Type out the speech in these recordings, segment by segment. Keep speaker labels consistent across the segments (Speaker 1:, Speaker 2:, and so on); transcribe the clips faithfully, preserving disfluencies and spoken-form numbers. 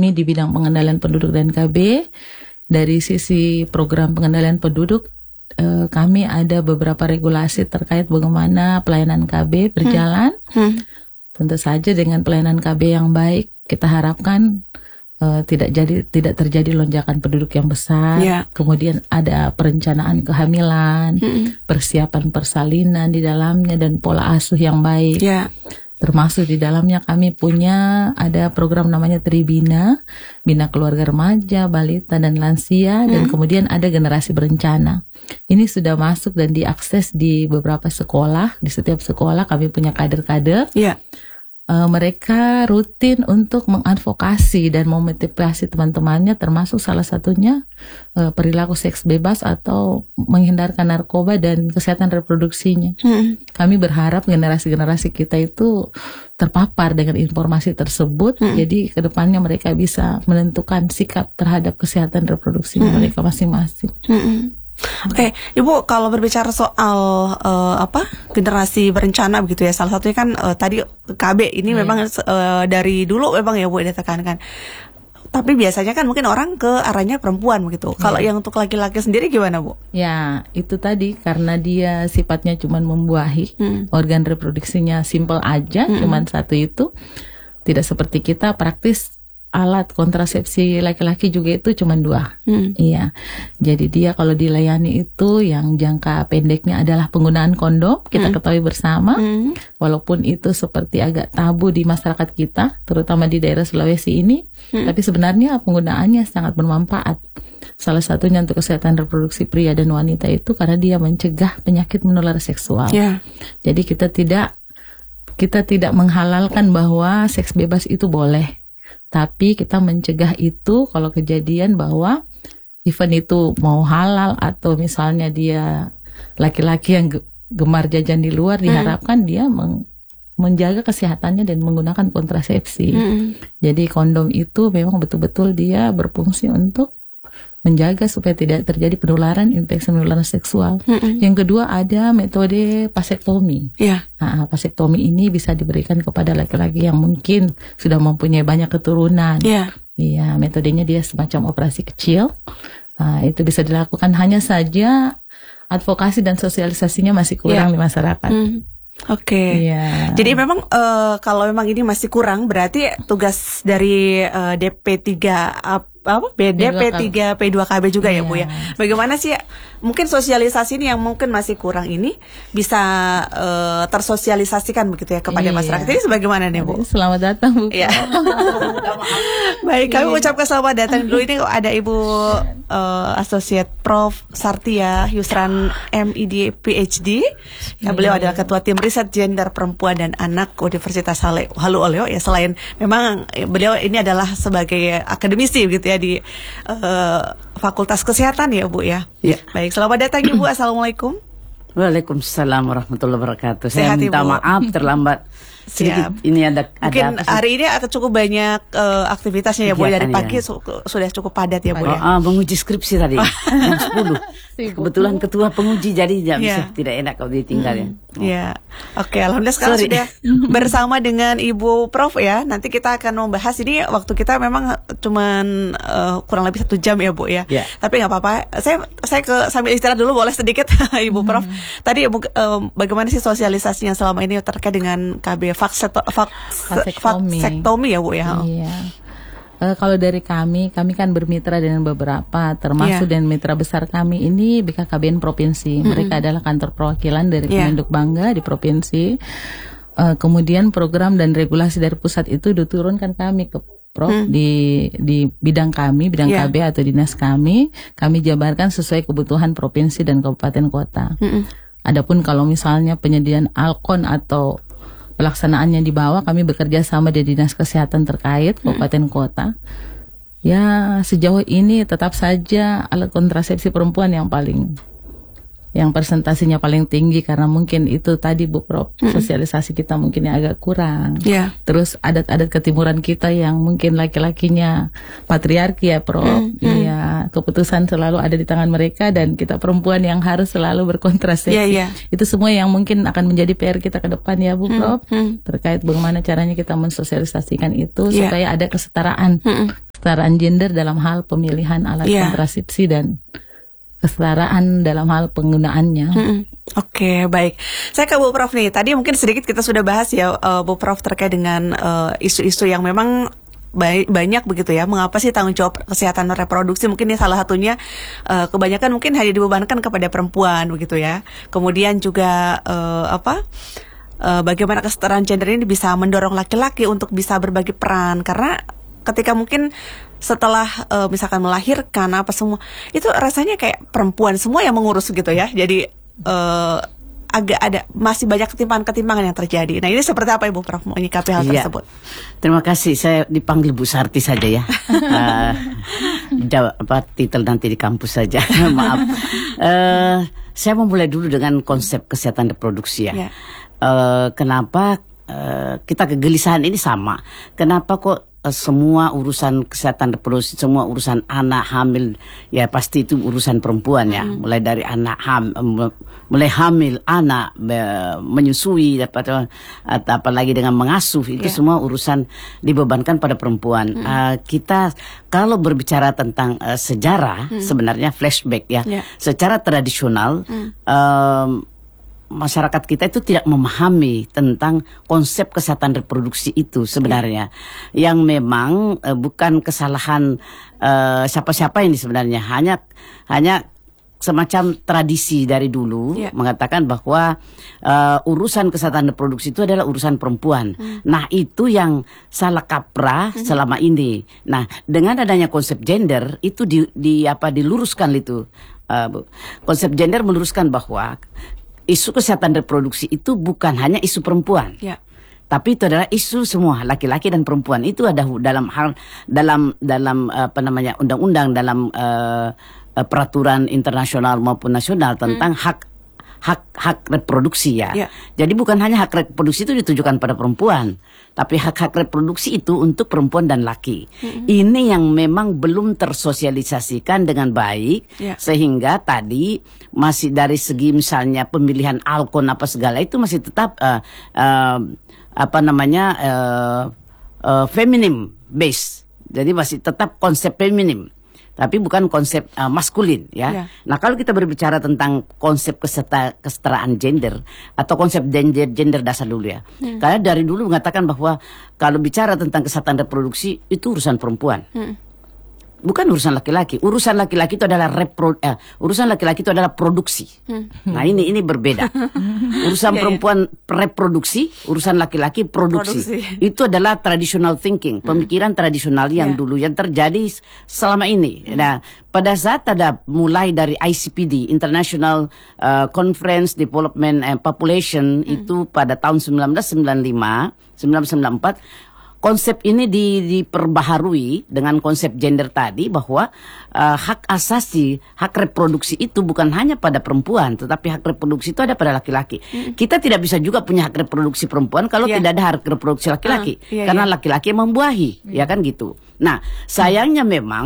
Speaker 1: kami di bidang pengendalian penduduk dan K B, dari sisi program pengendalian penduduk, eh, kami ada beberapa regulasi terkait bagaimana pelayanan K B berjalan. Hmm. Hmm. Tentu saja dengan pelayanan K B yang baik, kita harapkan uh, tidak jadi tidak terjadi lonjakan penduduk yang besar. Yeah. Kemudian ada perencanaan kehamilan, hmm. persiapan persalinan di dalamnya, dan pola asuh yang baik. Yeah. Termasuk di dalamnya kami punya ada program namanya Tribina, Bina Keluarga Remaja, Balita, dan Lansia, hmm. dan kemudian ada Generasi Berencana. Ini sudah masuk dan diakses di beberapa sekolah. Di setiap sekolah kami punya kader-kader. Yeah. Uh, mereka rutin untuk mengadvokasi dan memotivasi teman-temannya, termasuk salah satunya uh, perilaku seks bebas atau menghindarkan narkoba dan kesehatan reproduksinya. Hmm. Kami berharap generasi-generasi kita itu terpapar dengan informasi tersebut, hmm. jadi kedepannya mereka bisa menentukan sikap terhadap kesehatan reproduksinya hmm. mereka masing-masing. Hmm.
Speaker 2: Oke, okay. Ibu, kalau berbicara soal uh, apa generasi berencana begitu ya, salah satunya kan uh, tadi K B ini yeah. memang uh, dari dulu memang ya Bu ditekankan. Tapi biasanya kan mungkin orang ke arahnya perempuan begitu. Yeah. Kalau yang untuk laki-laki sendiri gimana Bu?
Speaker 1: Ya, itu tadi karena dia sifatnya cuma membuahi, hmm. organ reproduksinya simple aja, hmm. cuma satu itu. Tidak seperti kita praktis. Alat kontrasepsi laki-laki juga itu cuma dua. Hmm. Iya. Jadi dia kalau dilayani itu yang jangka pendeknya adalah penggunaan kondom. Kita hmm. ketahui bersama. Hmm. Walaupun itu seperti agak tabu di masyarakat kita, terutama di daerah Sulawesi ini. Hmm. Tapi sebenarnya penggunaannya sangat bermanfaat. Salah satunya untuk kesehatan reproduksi pria dan wanita itu karena dia mencegah penyakit menular seksual. Yeah. Jadi kita tidak kita tidak menghalalkan bahwa seks bebas itu boleh. Tapi kita mencegah itu kalau kejadian bahwa event itu mau halal atau misalnya dia laki-laki yang gemar jajan di luar, hmm. diharapkan dia meng, menjaga kesehatannya dan menggunakan kontrasepsi. Hmm. Jadi kondom itu memang betul-betul dia berfungsi untuk menjaga supaya tidak terjadi penularan infeksi menular seksual. Mm-hmm. Yang kedua ada metode vasektomi. Yeah. Nah, vasektomi ini bisa diberikan kepada laki-laki yang mungkin sudah mempunyai banyak keturunan. Iya, yeah. metodenya dia semacam operasi kecil. Nah, itu bisa dilakukan, hanya saja advokasi dan sosialisasinya masih kurang yeah. di masyarakat. Mm.
Speaker 2: Oke, okay. yeah. Jadi memang uh, kalau memang ini masih kurang, berarti tugas dari uh, D P tiga uh, apa B D P tiga P dua K B juga yeah. ya Bu ya. Bagaimana sih mungkin sosialisasi ini yang mungkin masih kurang ini bisa uh, tersosialisasikan begitu ya kepada yeah. masyarakat. Ini sebagaimana nih Bu?
Speaker 1: Selamat datang Bu.
Speaker 2: Ya. Baik, kami ucapkan selamat datang dulu. Ini ada Ibu uh, Associate Prof Sartia Yusran M I D P H D. Ya, beliau adalah Ketua Tim Riset Gender Perempuan dan Anak Universitas Halu Oleo ya. Selain memang beliau ini adalah sebagai akademisi gitu ya di uh, Fakultas Kesehatan ya Bu ya. Ya. Baik, selamat datang Ibu. Assalamualaikum.
Speaker 3: Waalaikumsalam warahmatullahi wabarakatuh. Saya
Speaker 2: Sehat,
Speaker 3: minta
Speaker 2: Ibu.
Speaker 3: maaf terlambat. Sedikit
Speaker 2: Siap.
Speaker 3: ini ada
Speaker 2: mungkin
Speaker 3: ada
Speaker 2: hari ini atau cukup banyak uh, aktivitasnya ya Bu, dari pagi ya. su- sudah cukup padat ya Bu
Speaker 3: oh,
Speaker 2: ya.
Speaker 3: Ah, menguji skripsi tadi jam sepuluh. Kebetulan ketua penguji jadi jam yeah. tidak enak kalau ditinggal
Speaker 2: hmm.
Speaker 3: ya.
Speaker 2: Oh. Ya, oke, alhamdulillah sekarang Sorry. sudah bersama dengan Ibu Prof ya. Nanti kita akan membahas ini, waktu kita memang cuman uh, kurang lebih satu jam ya Bu ya. Yeah. Tapi nggak apa-apa. Saya saya ke sambil istirahat dulu boleh sedikit Ibu Prof. Hmm. Tadi Ibu uh, bagaimana sih sosialisasinya selama ini terkait dengan K B vakseto, vaks,
Speaker 1: vasektomi.
Speaker 2: vasektomi ya Bu ya.
Speaker 1: Iya. Uh, kalau dari kami, kami kan bermitra dengan beberapa, termasuk yeah. dan mitra besar kami ini B K K B N Provinsi. Mm-hmm. Mereka adalah kantor perwakilan dari yeah. Kemenduk Bangga di provinsi. Uh, kemudian program dan regulasi dari pusat itu diturunkan kami ke Prof mm. di di bidang kami, bidang yeah. K B atau dinas kami. Kami jabarkan sesuai kebutuhan provinsi dan kabupaten kota. Mm-hmm. Adapun kalau misalnya penyediaan alkon atau pelaksanaannya di bawah, kami bekerja sama di dinas kesehatan terkait kabupaten kota. Ya, sejauh ini tetap saja alat kontrasepsi perempuan yang paling yang presentasinya paling tinggi, karena mungkin itu tadi Bu Prof, mm-hmm. sosialisasi kita mungkin yang agak kurang. Yeah. Terus adat-adat ketimuran kita yang mungkin laki-lakinya patriarki ya Prof. Mm-hmm. Ya, keputusan selalu ada di tangan mereka dan kita perempuan yang harus selalu berkontrasepsi. Yeah, yeah. Itu semua yang mungkin akan menjadi P R kita ke depan ya Bu Prof. Mm-hmm. Terkait bagaimana caranya kita mensosialisasikan itu yeah. supaya ada kesetaraan. Mm-hmm. kesetaraan gender dalam hal pemilihan alat yeah. kontrasepsi dan kesetaraan dalam hal penggunaannya.
Speaker 2: Mm-hmm. Oke, okay, baik. Saya ke Bu Prof nih. Tadi mungkin sedikit kita sudah bahas ya, uh, Bu Prof, terkait dengan uh, isu-isu yang memang banyak begitu ya. Mengapa sih tanggung jawab kesehatan reproduksi mungkin ini salah satunya uh, kebanyakan mungkin hanya dibebankan kepada perempuan begitu ya. Kemudian juga uh, apa? Uh, bagaimana kesetaraan gender ini bisa mendorong laki-laki untuk bisa berbagi peran, karena ketika mungkin setelah uh, misalkan melahirkan apa semua itu rasanya kayak perempuan semua yang mengurus gitu ya. Jadi uh, agak ada masih banyak ketimpangan-ketimpangan yang terjadi. Nah, ini seperti apa Ibu Prof menyikapi hal
Speaker 3: ya.
Speaker 2: tersebut?
Speaker 3: Terima kasih. Saya dipanggil Bu Sarti saja ya. uh, jawab apa titel nanti di kampus saja. Maaf. Uh, saya mau mulai dulu dengan konsep kesehatan reproduksi ya. ya. Uh, kenapa uh, kita kegelisahan ini sama? Kenapa kok semua urusan kesehatan reproduksi, semua urusan anak hamil, ya pasti itu urusan perempuan ya. Hmm. Mulai dari anak hamil, mulai hamil, anak menyusui, atau, atau apalagi dengan mengasuh, itu yeah. semua urusan dibebankan pada perempuan. Hmm. Uh, kita kalau berbicara tentang uh, sejarah, hmm. sebenarnya flashback ya, yeah. secara tradisional. Hmm. Um, masyarakat kita itu tidak memahami tentang konsep kesehatan reproduksi itu sebenarnya, ya. Yang memang uh, bukan kesalahan uh, siapa-siapa ini sebenarnya, hanya hanya semacam tradisi dari dulu ya. Mengatakan bahwa uh, urusan kesehatan reproduksi itu adalah urusan perempuan. Hmm. Nah, itu yang salah kaprah hmm. selama ini. Nah, dengan adanya konsep gender itu di, di apa diluruskan itu. Uh, konsep gender meluruskan bahwa isu kesehatan reproduksi itu bukan hanya isu perempuan, ya. Tapi itu adalah isu semua laki-laki dan perempuan. Itu ada dalam hal dalam dalam apa namanya undang-undang, dalam uh, peraturan internasional maupun nasional tentang hmm. hak hak hak reproduksi ya. ya. Jadi bukan hanya hak reproduksi itu ditujukan pada perempuan, tapi hak-hak reproduksi itu untuk perempuan dan laki. Hmm. Ini yang memang belum tersosialisasikan dengan baik, ya. Sehingga tadi masih dari segi misalnya pemilihan alkon apa segala itu masih tetap uh, uh, apa namanya uh, uh, feminim base. Jadi masih tetap konsep feminim, tapi bukan konsep uh, maskulin ya. Yeah. Nah, kalau kita berbicara tentang konsep keseta, kesetaraan gender atau konsep gender gender dasar dulu ya. Hmm. Karena dari dulu mengatakan bahwa kalau bicara tentang kesehatan reproduksi itu urusan perempuan. Hmm. Bukan urusan laki-laki. Urusan laki-laki itu adalah repro, eh, urusan laki-laki itu adalah produksi. Hmm. Nah, ini ini berbeda. Urusan yeah, perempuan yeah. reproduksi, urusan laki-laki produksi. produksi. Itu adalah traditional thinking, pemikiran hmm. tradisional yang yeah. dulu yang terjadi selama ini. Hmm. Nah, pada saat ada mulai dari I C P D, International uh, Conference Development and Population, hmm. itu pada tahun sembilan belas sembilan puluh lima, sembilan belas sembilan puluh empat, konsep ini di, diperbaharui dengan konsep gender tadi bahwa uh, hak asasi, hak reproduksi itu bukan hanya pada perempuan, tetapi hak reproduksi itu ada pada laki-laki. Mm. Kita tidak bisa juga punya hak reproduksi perempuan kalau yeah. tidak ada hak reproduksi laki-laki, uh, yeah, karena yeah. laki-laki membuahi, yeah. ya kan gitu. Nah, sayangnya mm. memang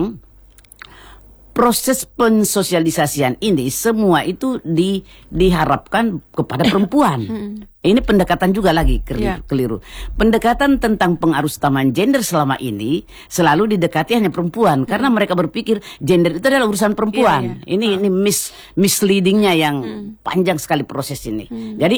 Speaker 3: proses pensosialisasian ini semua itu di, diharapkan kepada perempuan. Ini pendekatan juga lagi keliru, yeah. keliru. Pendekatan tentang pengarustamaan gender selama ini selalu didekati hanya perempuan, mm. karena mereka berpikir gender itu adalah urusan perempuan. Yeah, yeah. Ini uh. ini mis, misleadingnya yang mm. panjang sekali proses ini. Mm. Jadi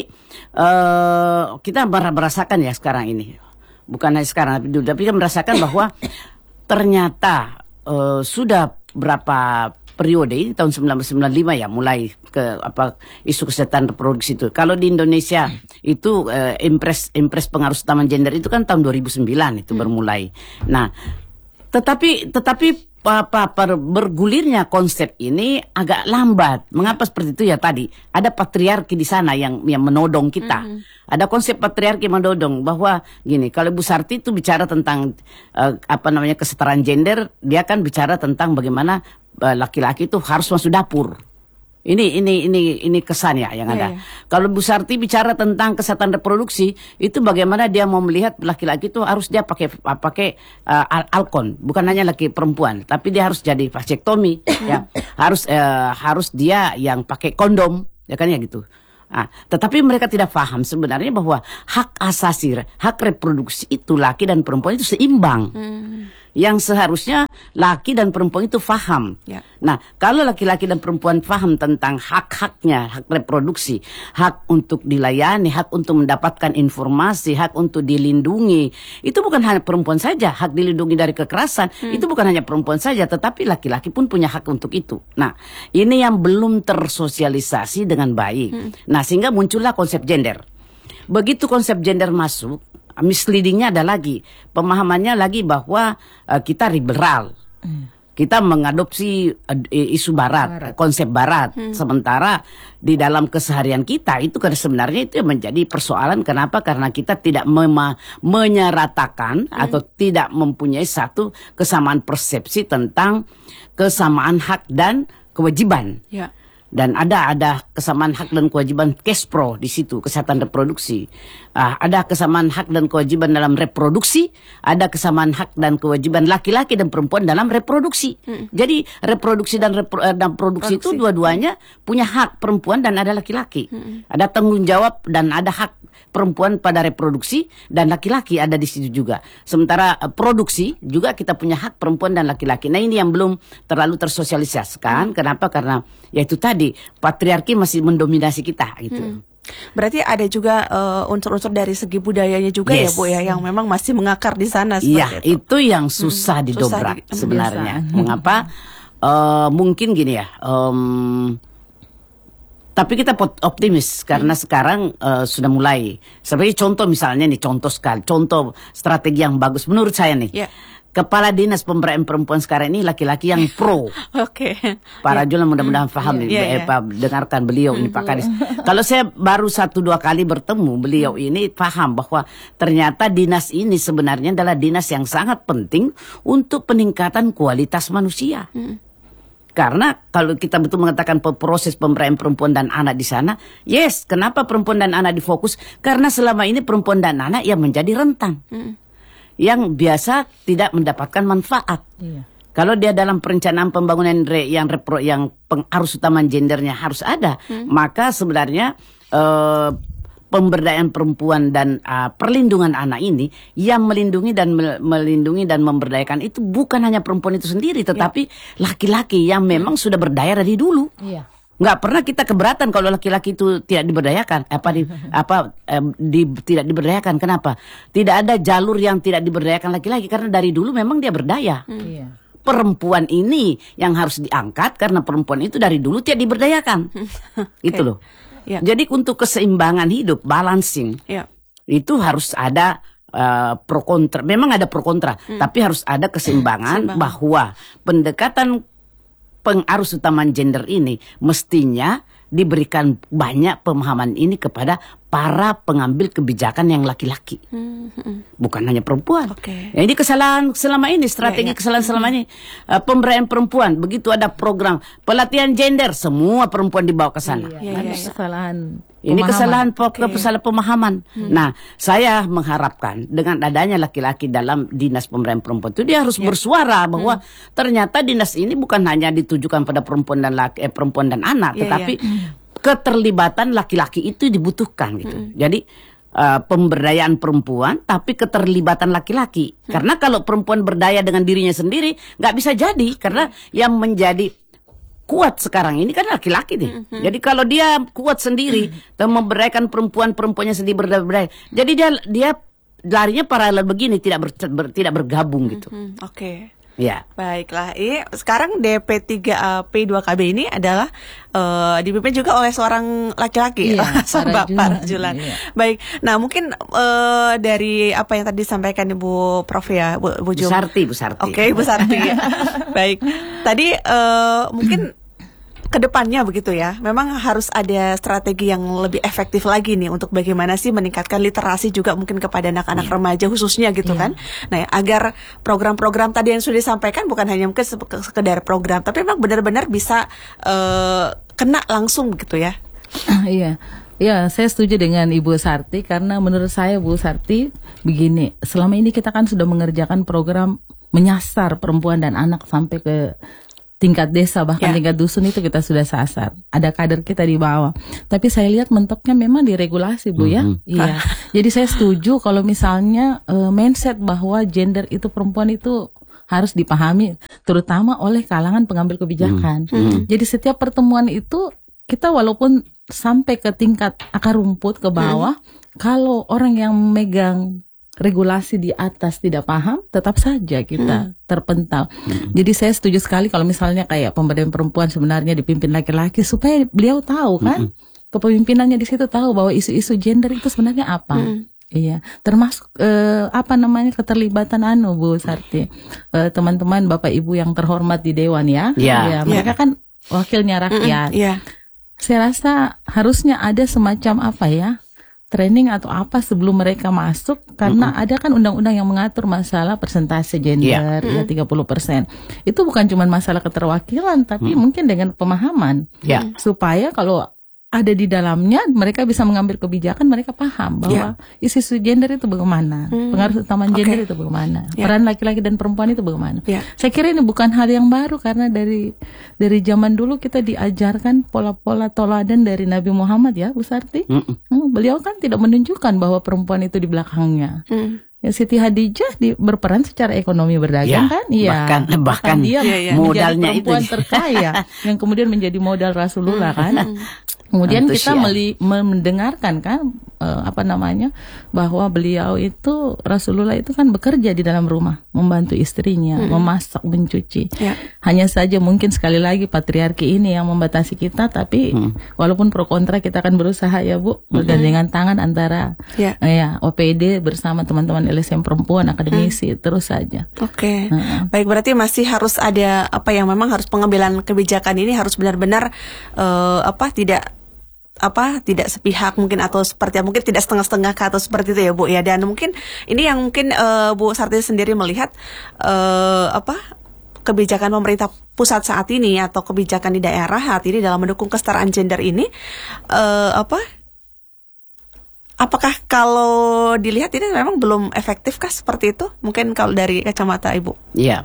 Speaker 3: uh, kita merasakan ya sekarang ini, bukan hanya sekarang tapi dulu, tapi kita merasakan bahwa ternyata uh, sudah berapa periode ini tahun sembilan belas sembilan puluh lima ya mulai ke apa isu kesehatan reproduksi itu. Kalau di Indonesia itu eh, impres impres pengaruh utama gender itu kan tahun dua ribu sembilan itu hmm. bermulai. Nah, tetapi tetapi apa per, bergulirnya konsep ini agak lambat. Mengapa seperti itu ya tadi? Ada patriarki di sana yang yang menodong kita. Mm-hmm. Ada konsep patriarki menodong bahwa gini, kalau Bu Sarti itu bicara tentang uh, apa namanya kesetaraan gender, dia kan bicara tentang bagaimana uh, laki-laki itu harus masuk dapur. Ini ini ini ini kesan ya yang ada. Yeah, yeah. Kalau Bu Sarti bicara tentang kesehatan reproduksi, itu bagaimana dia mau melihat laki-laki itu harus dia pakai pakai uh, al alkon, bukan hanya laki perempuan, tapi dia harus jadi vasektomi, ya. Harus uh, harus dia yang pakai kondom, ya kan ya gitu. Nah, tetapi mereka tidak paham sebenarnya bahwa hak asasi, hak reproduksi itu laki dan perempuan itu seimbang. Hmm. yang seharusnya laki dan perempuan itu faham.
Speaker 2: Ya.
Speaker 3: Nah, kalau laki-laki dan perempuan faham tentang hak-haknya, hak reproduksi, hak untuk dilayani, hak untuk mendapatkan informasi, hak untuk dilindungi, itu bukan hanya perempuan saja, hak dilindungi dari kekerasan, hmm. itu bukan hanya perempuan saja, tetapi laki-laki pun punya hak untuk itu. Nah, ini yang belum tersosialisasi dengan baik. Hmm. Nah, sehingga muncullah konsep gender. Begitu konsep gender masuk, misleadingnya ada lagi, pemahamannya lagi bahwa uh, kita liberal, hmm. kita mengadopsi uh, isu barat, barat, konsep barat, hmm. sementara di dalam keseharian kita itu kan sebenarnya itu menjadi persoalan. Kenapa? Karena kita tidak mema- menyeratakan hmm. atau tidak mempunyai satu kesamaan persepsi tentang kesamaan hak dan kewajiban. Ya. Dan ada ada kesamaan hak dan kewajiban KESPRO di situ, kesehatan reproduksi. Uh, ada kesamaan hak dan kewajiban dalam reproduksi, ada kesamaan hak dan kewajiban laki-laki dan perempuan dalam reproduksi. Hmm. Jadi reproduksi dan repro, uh, dan produksi Produksi. itu dua-duanya punya hak perempuan dan ada laki-laki. Hmm. Ada tanggung jawab dan ada hak perempuan pada reproduksi dan laki-laki ada di situ juga. Sementara uh, produksi juga kita punya hak perempuan dan laki-laki. Nah, ini yang belum terlalu tersosialisasikan. Hmm. Kenapa? Karena yaitu tadi patriarki masih mendominasi kita gitu. Hmm.
Speaker 2: Berarti ada juga uh, unsur-unsur dari segi budayanya juga yes. ya Bu ya, yang memang masih mengakar di sana.
Speaker 3: Iya, itu. itu yang susah hmm, didobrak susah di, sebenarnya. Biasa. Mengapa? Uh, mungkin gini ya. Um, Tapi kita optimis karena hmm. sekarang uh, sudah mulai. Sebagai contoh misalnya nih, contoh sekali, contoh strategi yang bagus menurut saya nih. Yeah. Kepala Dinas Pemberdayaan Perempuan sekarang ini laki-laki yang pro. Oke. Okay. Para yeah. Julan mudah-mudahan paham yeah, nih, yeah, yeah. dengarkan beliau ini Pak Kadis. Kalau saya baru satu dua kali bertemu beliau ini paham bahwa ternyata dinas ini sebenarnya adalah dinas yang sangat penting untuk peningkatan kualitas manusia. Hmm. Karena kalau kita betul mengatakan proses pemberdayaan perempuan dan anak di sana, yes, kenapa perempuan dan anak difokus? Karena selama ini perempuan dan anak yang menjadi rentan, hmm. yang biasa tidak mendapatkan manfaat. Iya. Kalau dia dalam perencanaan pembangunan re, yang repro, yang pengarus utama gendernya harus ada, hmm. maka sebenarnya uh, pemberdayaan perempuan dan uh, perlindungan anak ini yang melindungi dan melindungi dan memberdayakan itu bukan hanya perempuan itu sendiri, tetapi ya. laki-laki yang memang sudah berdaya dari dulu. Iya. Nggak pernah kita keberatan kalau laki-laki itu tidak diberdayakan, apa di apa eh, di, tidak diberdayakan. Kenapa? Tidak ada jalur yang tidak diberdayakan laki-laki karena dari dulu memang dia berdaya. Hmm. Iya. Perempuan ini yang harus diangkat karena perempuan itu dari dulu tidak diberdayakan. Okay. Itu loh. Ya. Jadi untuk keseimbangan hidup, balancing, ya. itu harus ada uh, pro kontra. Memang ada pro kontra, hmm. tapi harus ada keseimbangan, keseimbangan bahwa pendekatan pengarus utama gender ini mestinya diberikan banyak pemahaman ini kepada para pengambil kebijakan yang laki-laki, hmm, hmm. bukan hanya perempuan. Okay. Ya, ini kesalahan selama ini, strategi ya, ya. kesalahan selama ini. Uh, pemberdayaan perempuan, begitu ada program pelatihan gender, semua perempuan dibawa ke sana.
Speaker 1: Iya, ya, ya, ya. Kesalahan.
Speaker 3: Ini pemahaman. kesalahan okay. kesalahan pemahaman. Hmm. Nah, saya mengharapkan dengan adanya laki-laki dalam dinas pemberdayaan perempuan itu dia harus ya. bersuara bahwa hmm. ternyata dinas ini bukan hanya ditujukan pada perempuan dan laki, eh, perempuan dan anak, ya, tetapi ya. keterlibatan laki-laki itu dibutuhkan gitu. Hmm. Jadi uh, pemberdayaan perempuan tapi keterlibatan laki-laki. Hmm. Karena kalau perempuan berdaya dengan dirinya sendiri nggak bisa jadi, karena yang menjadi kuat sekarang ini kan laki-laki nih. Mm-hmm. Jadi kalau dia kuat sendiri mm-hmm. dan memberdayakan perempuan-perempuannya sendiri berdaya, jadi dia dia larinya paralel begini, tidak ber, ber, tidak bergabung gitu.
Speaker 2: Mm-hmm. Oke. Okay.
Speaker 3: Ya.
Speaker 2: Baiklah. Ini sekarang D P tiga P dua K B ini adalah uh, dipimpin juga oleh seorang laki-laki, iya, seorang Bapak Rajulan. Iya. Baik. Nah, mungkin uh, dari apa yang tadi disampaikan Ibu Prof ya, Bu, Bu Jum.
Speaker 3: Bu Sarti, Bu Sarti.
Speaker 2: Oke, okay, Bu Sarti. Baik. Tadi uh, mungkin kedepannya begitu ya, memang harus ada strategi yang lebih efektif lagi nih untuk bagaimana sih meningkatkan literasi juga mungkin kepada anak-anak yeah. remaja khususnya gitu yeah. kan. Nah, agar program-program tadi yang sudah disampaikan bukan hanya mungkin sekedar program, tapi memang benar-benar bisa uh, kena langsung gitu ya.
Speaker 1: Iya. Ya, saya setuju dengan Ibu Sarti karena menurut saya Bu Sarti begini, selama ini kita kan sudah mengerjakan program menyasar perempuan dan anak sampai ke tingkat desa, bahkan ya. tingkat dusun itu kita sudah sasar. Ada kader kita di bawah. Tapi saya lihat mentoknya memang diregulasi, Bu, ya. Mm-hmm. Iya. Jadi saya setuju kalau misalnya uh, mindset bahwa gender itu perempuan itu harus dipahami terutama oleh kalangan pengambil kebijakan. Hmm. Hmm. Jadi setiap pertemuan itu kita walaupun sampai ke tingkat akar rumput ke bawah, hmm. kalau orang yang megang regulasi di atas tidak paham, tetap saja kita hmm. terpental. Hmm. Jadi saya setuju sekali kalau misalnya kayak pemberdayaan perempuan sebenarnya dipimpin laki-laki supaya beliau tahu kan, hmm. kepemimpinannya di situ tahu bahwa isu-isu gender itu sebenarnya apa. Hmm. Iya, termasuk eh, apa namanya keterlibatan anu Bu Sarti, eh, teman-teman Bapak Ibu yang terhormat di Dewan ya,
Speaker 3: yeah.
Speaker 1: ya mereka yeah. kan wakilnya rakyat. Mm-hmm. Yeah. Saya rasa harusnya ada semacam apa ya, training atau apa sebelum mereka masuk, karena mm-hmm. ada kan undang-undang yang mengatur masalah persentase gender, yeah. ya tiga puluh persen. Itu bukan cuma masalah keterwakilan, tapi mm-hmm. mungkin dengan pemahaman, yeah. supaya kalau ada di dalamnya mereka bisa mengambil kebijakan, mereka paham bahwa yeah. isu-isu gender itu bagaimana, hmm. pengaruh utama gender okay. itu bagaimana, yeah. peran laki-laki dan perempuan itu bagaimana. Yeah. Saya kira ini bukan hal yang baru karena dari dari zaman dulu kita diajarkan pola-pola toladan dari Nabi Muhammad ya, Bu Sarti. Mm. Hmm, beliau kan tidak menunjukkan bahwa perempuan itu di belakangnya. Mm. Ya, Siti Hadijah di, berperan secara ekonomi berdagang ya, kan? Iya. Bahkan
Speaker 3: bahkan
Speaker 1: dia
Speaker 3: ya, ya. modalnya
Speaker 1: menjadi perempuan
Speaker 3: itu
Speaker 1: terkaya yang kemudian menjadi modal Rasulullah kan. Kemudian kita meli, mendengarkan kan uh, apa namanya bahwa beliau itu Rasulullah itu kan bekerja di dalam rumah, membantu istrinya, hmm. memasak, mencuci. Ya. Hanya saja mungkin sekali lagi patriarki ini yang membatasi kita, tapi hmm. walaupun pro kontra kita akan berusaha ya Bu, bergandengan hmm. tangan antara ya. Uh, ya O P D bersama teman-teman L S M perempuan, akademisi hmm. terus saja.
Speaker 2: Oke. Okay. Uh-uh. Baik, berarti masih harus ada apa yang memang harus pengambilan kebijakan ini harus benar-benar uh, apa tidak apa tidak sepihak mungkin atau seperti mungkin tidak setengah-setengah atau seperti itu ya Bu ya. Dan mungkin ini yang mungkin uh, Bu Sarti sendiri melihat uh, apa kebijakan pemerintah pusat saat ini atau kebijakan di daerah saat ini dalam mendukung kesetaraan gender ini uh, apa apakah kalau dilihat ini memang belum efektif kah seperti itu? Mungkin kalau dari kacamata Ibu.
Speaker 3: Iya.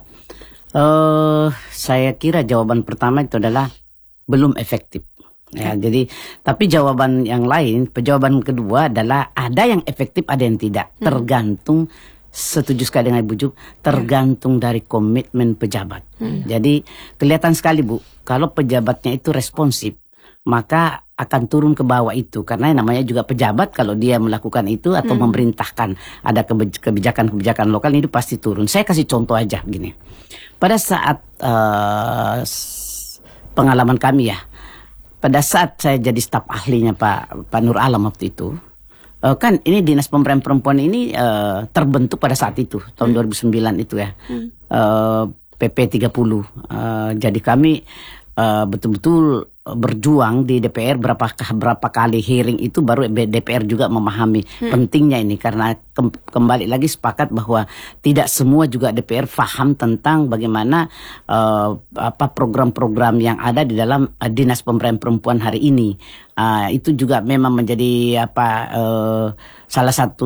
Speaker 3: Uh, saya kira jawaban pertama itu adalah belum efektif. Ya, jadi tapi jawaban yang lain, jawaban kedua adalah ada yang efektif, ada yang tidak. Hmm. Tergantung, setuju sekali dengan Ibu Ju, tergantung hmm. dari komitmen pejabat. Hmm. Jadi kelihatan sekali Bu, kalau pejabatnya itu responsif, maka akan turun ke bawah itu. Karena namanya juga pejabat, kalau dia melakukan itu atau hmm. memerintahkan ada kebijakan-kebijakan lokal, itu pasti turun. Saya kasih contoh aja begini. Pada saat uh, pengalaman kami ya, pada saat saya jadi staf ahlinya Pak Pak Nur Alam waktu itu, uh, kan ini Dinas Pemberdayaan Perempuan ini uh, terbentuk pada saat itu, tahun hmm. dua ribu sembilan itu ya, hmm. uh, P P tiga puluh. Uh, jadi kami uh, betul-betul berjuang di D P R, berapa berapa kali hearing itu baru D P R juga memahami hmm. pentingnya ini, karena ke, kembali lagi sepakat bahwa tidak semua juga D P R paham tentang bagaimana uh, apa program-program yang ada di dalam uh, Dinas Pemberdayaan Perempuan hari ini. Uh, itu juga memang menjadi apa uh, salah satu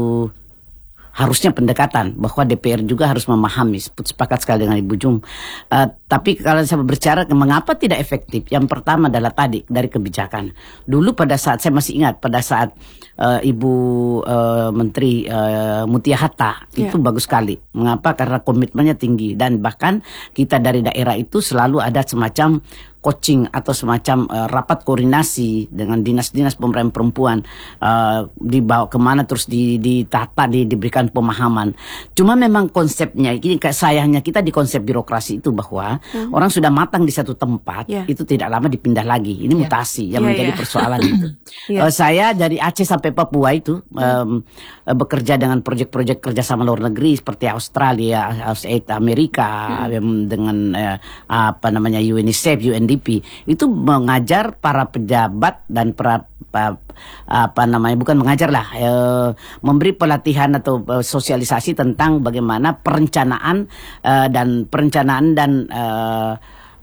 Speaker 3: harusnya pendekatan bahwa D P R juga harus memahami. Sepakat sekali dengan Ibu Jum. Uh, tapi kalau saya berbicara mengapa tidak efektif, yang pertama adalah tadi dari kebijakan. Dulu pada saat saya masih ingat pada saat uh, Ibu uh, Menteri uh, Mutia Hatta yeah. itu bagus sekali. Mengapa? Karena komitmennya tinggi dan bahkan kita dari daerah itu selalu ada semacam coaching atau semacam uh, rapat koordinasi dengan dinas-dinas pemberdayaan perempuan, uh, dibawa kemana terus di, ditata, di, diberikan pemahaman. Cuma memang konsepnya, ini sayangnya kita di konsep birokrasi itu bahwa hmm. orang sudah matang di satu tempat, yeah. itu tidak lama dipindah lagi. Ini yeah. mutasi yang yeah, menjadi yeah. persoalan itu. yeah. uh, saya dari Aceh sampai Papua itu um, uh, bekerja dengan proyek-proyek kerjasama luar negeri seperti Australia, Australia Amerika, hmm. dengan uh, apa namanya UNICEF, U N D P, itu mengajar para pejabat dan para apa, apa namanya bukan mengajar lah, e, memberi pelatihan atau e, sosialisasi tentang bagaimana perencanaan e, dan perencanaan dan e,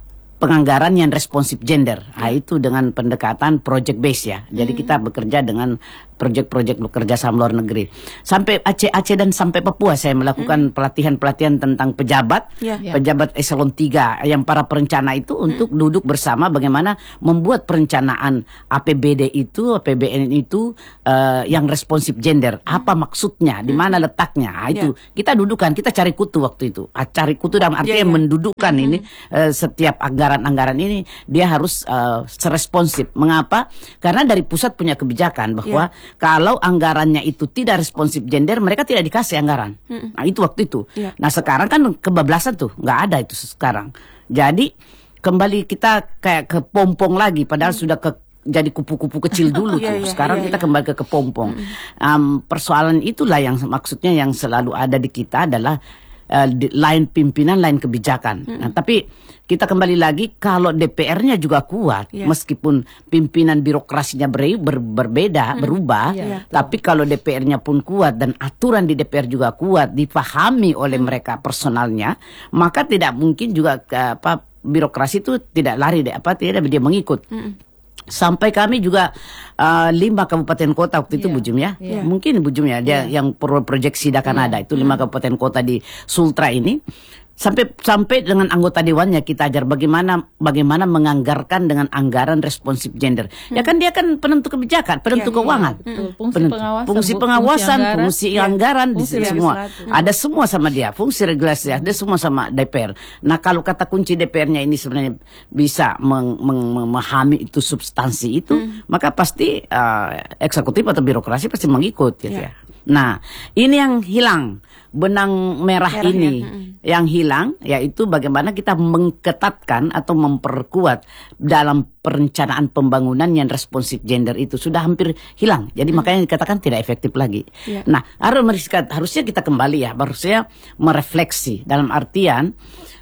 Speaker 3: penganggaran yang responsif gender. Nah, itu dengan pendekatan project base ya. Jadi hmm. kita bekerja dengan proyek-proyek bekerja sama luar negeri. Sampai Aceh, Aceh dan sampai Papua saya melakukan hmm. pelatihan-pelatihan tentang pejabat, yeah. pejabat eselon tiga yang para perencana itu hmm. untuk duduk bersama bagaimana membuat perencanaan A P B D itu, A P B N itu uh, yang responsif gender. Apa maksudnya? Di mana letaknya? Nah, itu yeah. kita dudukan, kita cari kutu waktu itu. Cari kutu dalam artinya yeah, yeah. mendudukkan hmm. ini uh, setiap anggaran-anggaran ini dia harus uh, seresponsif. Mengapa? Karena dari pusat punya kebijakan bahwa yeah. kalau anggarannya itu tidak responsif gender, mereka tidak dikasih anggaran. Mm. Nah itu waktu itu. Yeah. Nah sekarang kan kebablasan tuh, nggak ada itu sekarang. Jadi kembali kita kayak ke pompong lagi, padahal mm. sudah ke jadi kupu-kupu kecil dulu tuh. Yeah, yeah, sekarang yeah, kita yeah. kembali ke kepompong. Mm. Um, persoalan itulah yang maksudnya yang selalu ada di kita adalah uh, di, lain pimpinan, lain kebijakan. Mm. Nah tapi kita kembali lagi kalau D P R-nya juga kuat, yeah. meskipun pimpinan birokrasinya ber, ber, berbeda, hmm. berubah, yeah. tapi kalau D P R-nya pun kuat dan aturan di D P R juga kuat, dipahami oleh hmm. mereka personalnya, maka tidak mungkin juga apa birokrasi itu tidak lari deh, apa tidak dia mengikut. Hmm. Sampai kami juga uh, lima kabupaten kota waktu itu yeah. Bujum ya, yeah. mungkin Bujum ya, dia yeah. yang pro proyeksi Sidakan yeah. ada itu lima hmm. kabupaten kota di Sultra ini. Sampai sampai dengan anggota dewannya kita ajar bagaimana bagaimana menganggarkan dengan anggaran responsif gender. Hmm. Ya kan dia kan penentu kebijakan, penentu ya, keuangan, ya, hmm. fungsi penentu, pengawasan, fungsi pengawasan, fungsi anggaran, fungsi ya. anggaran fungsi di semua. Hmm. Ada semua sama dia, fungsi regulasi ada semua sama D P R. Nah, kalau kata kunci D P R-nya ini sebenarnya bisa meng, meng, memahami itu substansi itu, hmm. maka pasti uh, eksekutif atau birokrasi pasti mengikut gitu ya. ya. Nah, ini yang hilang. Benang merah, merah ini ya. hmm. yang hilang yaitu bagaimana kita mengketatkan atau memperkuat dalam perencanaan pembangunan yang responsif gender itu sudah hampir hilang. Jadi hmm. makanya dikatakan tidak efektif lagi. Ya. Nah, harus harusnya kita kembali ya, harusnya merefleksi dalam artian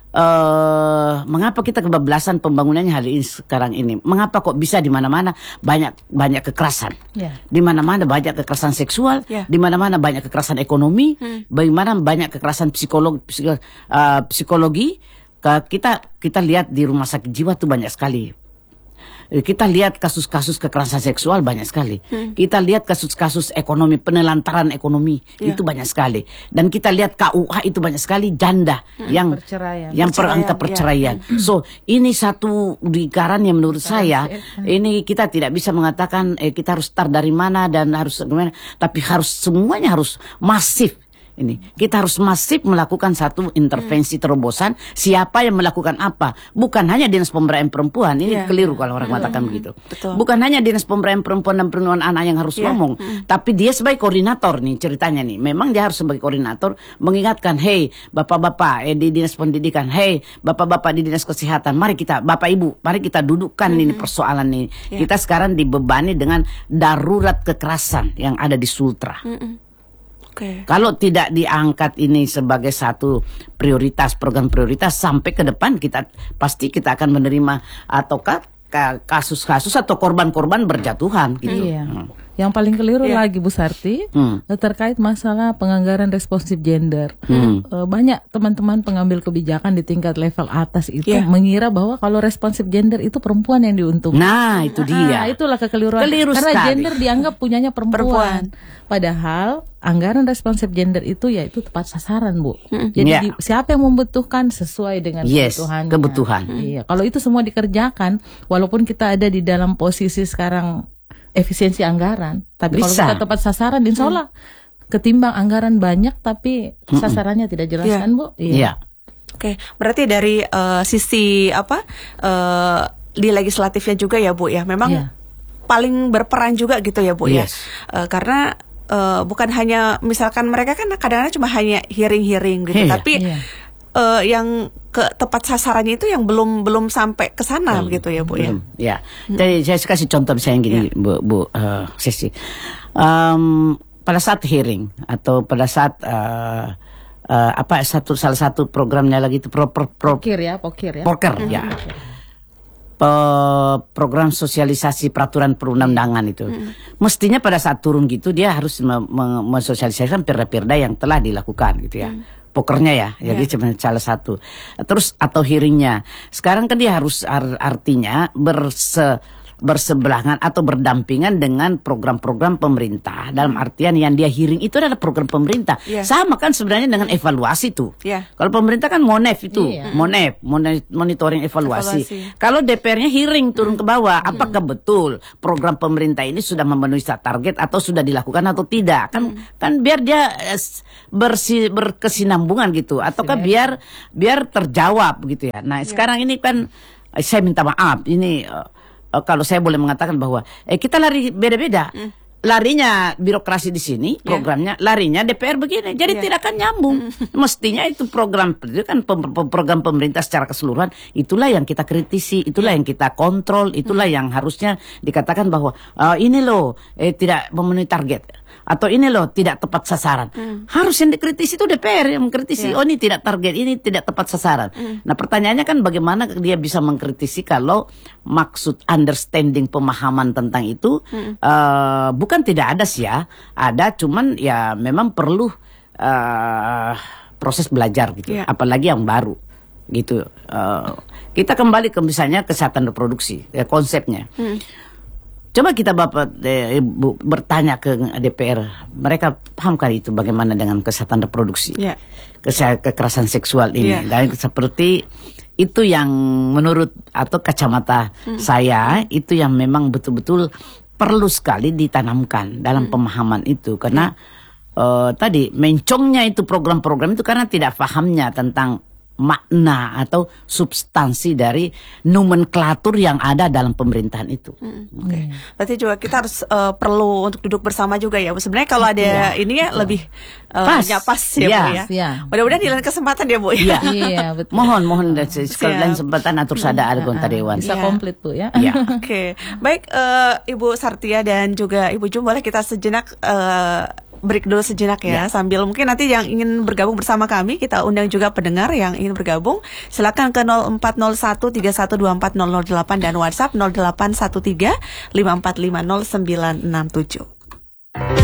Speaker 3: Uh, mengapa kita kebablasan pembangunannya hari ini sekarang ini? Mengapa kok bisa di mana-mana banyak banyak kekerasan? Yeah. Di mana-mana banyak kekerasan seksual, yeah. di mana-mana banyak kekerasan ekonomi, hmm. bagaimana banyak kekerasan psikologi, psikologi, uh, psikologi. Kita kita lihat di rumah sakit jiwa tuh banyak sekali. Kita lihat kasus-kasus kekerasan seksual banyak sekali. Hmm. Kita lihat kasus-kasus ekonomi, penelantaran ekonomi yeah. itu banyak sekali. Dan kita lihat K U H itu banyak sekali janda hmm. yang perceraian. yang perangkap perceraian. Yeah. So ini satu lingkaran yang menurut Perang saya hmm. ini kita tidak bisa mengatakan eh, kita harus start dari mana dan harus gimana. Tapi harus semuanya harus masif. Ini kita harus masif melakukan satu intervensi hmm. terobosan siapa yang melakukan apa, bukan hanya Dinas Pemberdayaan Perempuan ini yeah. keliru kalau orang mengatakan hmm. begitu. Betul. Bukan hanya Dinas Pemberdayaan Perempuan dan Perlindungan Anak yang harus yeah. ngomong, hmm. tapi dia sebagai koordinator nih ceritanya nih. Memang dia harus sebagai koordinator mengingatkan, hey bapak-bapak eh, di Dinas Pendidikan, hey bapak-bapak di Dinas Kesehatan, mari kita bapak ibu, mari kita dudukkan hmm. ini persoalan ini. Yeah. Kita sekarang dibebani dengan darurat kekerasan yang ada di Sultra. Hmm. Okay. Kalau tidak diangkat ini sebagai satu prioritas, program prioritas sampai ke depan kita pasti kita akan menerima ataukah kasus-kasus atau korban-korban berjatuhan gitu. Iya. Hmm.
Speaker 1: Yang paling keliru yeah. lagi Bu Sarti hmm. terkait masalah penganggaran responsif gender. Hmm. Banyak teman-teman pengambil kebijakan di tingkat level atas itu yeah. mengira bahwa kalau responsif gender itu perempuan yang diuntungkan.
Speaker 3: Nah, itu dia.
Speaker 1: Nah, itulah kekeliruan.
Speaker 3: Keliru
Speaker 1: Karena
Speaker 3: sekali.
Speaker 1: Gender dianggap punyanya perempuan. perempuan. Padahal anggaran responsif gender itu yaitu tepat sasaran, Bu. Hmm. Jadi yeah. di, siapa yang membutuhkan sesuai dengan
Speaker 3: yes,
Speaker 1: kebutuhannya.
Speaker 3: kebutuhan.
Speaker 1: Hmm. Iya, kalau itu semua dikerjakan, walaupun kita ada di dalam posisi sekarang efisiensi anggaran, tapi bisa. Kalau kita tepat sasaran, insya Allah hmm. ketimbang anggaran banyak tapi sasarannya hmm. tidak jelas yeah. kan, Bu?
Speaker 3: Iya. Yeah.
Speaker 2: Oke, okay. Berarti dari uh, sisi apa uh, di legislatifnya juga ya, Bu ya, memang yeah. paling berperan juga gitu ya, Bu
Speaker 3: yes.
Speaker 2: ya, uh, karena uh, bukan hanya misalkan mereka kan kadang-kadang cuma hanya hearing-hearing gitu, yeah. tapi yeah. Uh, yang ke tepat sasarannya itu yang belum belum sampai ke sana hmm. begitu ya Bu
Speaker 3: belum.
Speaker 2: ya.
Speaker 3: Ya. Jadi hmm. saya kasih contoh misalnya gini ya. Bu, Bu uh, Sesi. Um, pada saat hearing atau pada saat uh, uh, apa satu salah satu programnya lagi itu pro, pro, pro
Speaker 1: pokir ya, pokir ya.
Speaker 3: Poker hmm. ya. Pe, program sosialisasi peraturan perundang-undangan itu. Hmm. Mestinya pada saat turun gitu dia harus mensosialisasikan perda-perda yang telah dilakukan gitu ya. Hmm. pokernya ya, yeah. Jadi cuma salah satu. Terus atau hearingnya. Sekarang kan dia harus artinya berse bersebelahan atau berdampingan dengan program-program pemerintah. Dalam artian yang dia hearing itu adalah program pemerintah. Yeah. Sama kan sebenarnya dengan evaluasi tuh. Yeah. Kalau pemerintah kan monef itu, yeah. monef, monitoring evaluasi. evaluasi. Kalau D P R-nya hearing turun ke bawah, mm. apakah betul program pemerintah ini sudah memenuhi target atau sudah dilakukan atau tidak? Kan mm. kan biar dia bersi, berkesinambungan gitu, ataukah yeah. biar biar terjawab gitu ya. Nah, yeah. sekarang ini kan saya minta maaf ini uh, Uh, kalau saya boleh mengatakan bahwa eh, kita lari beda-beda, mm. larinya birokrasi di sini, yeah. programnya, larinya D P R begini, jadi yeah. tidak akan nyambung. Mm. Mestinya itu program itu kan program pemerintah secara keseluruhan, itulah yang kita kritisi, itulah yeah. yang kita kontrol, itulah mm. yang harusnya dikatakan bahwa uh, ini loh eh, tidak memenuhi target. Atau ini loh tidak tepat sasaran. Mm. Harus yang dikritisi itu D P R yang mengkritisi. Yeah. Oh ini tidak target, ini tidak tepat sasaran. Mm. Nah pertanyaannya kan bagaimana dia bisa mengkritisi kalau maksud understanding pemahaman tentang itu mm. uh, bukan tidak ada sih ya, ada cuman ya memang perlu uh, proses belajar gitu. Yeah. Apalagi yang baru gitu. Uh, kita kembali ke misalnya kesehatan reproduksi, ya, konsepnya. Mm. Coba kita Bapak eh, Ibu bertanya ke D P R, mereka pahamkah itu bagaimana dengan kesehatan reproduksi, yeah. Kese- kekerasan seksual ini, yeah. Dan seperti itu yang menurut atau kacamata mm. saya itu yang memang betul-betul perlu sekali ditanamkan dalam mm. pemahaman itu karena yeah. uh, tadi mencongnya itu program-program itu karena tidak pahamnya tentang makna atau substansi dari nomenklatur yang ada dalam pemerintahan itu. Hmm.
Speaker 2: Oke. Okay. Berarti juga kita harus uh, perlu untuk duduk bersama juga ya Bu. Sebenarnya kalau ada ya, ini ya betul. Lebih uh, pas. Ya, pas ya, ya Bu ya. ya. Mudah-mudahan di lain kesempatan ya Bu ya.
Speaker 1: Iya, betul.
Speaker 3: Mohon mohon sekali lain kesempatan atur sada anggota dewan.
Speaker 1: Bisa ya. Komplit Bu ya.
Speaker 3: ya.
Speaker 2: Oke. Okay. Baik uh, Ibu Sartia dan juga Ibu Jum, boleh kita sejenak uh, break dulu sejenak ya, ya, sambil mungkin nanti yang ingin bergabung bersama kami, kita undang juga pendengar yang ingin bergabung. Silakan ke nol empat nol satu tiga satu dua empat nol nol delapan dan WhatsApp nol delapan satu tiga lima empat lima nol sembilan enam tujuh.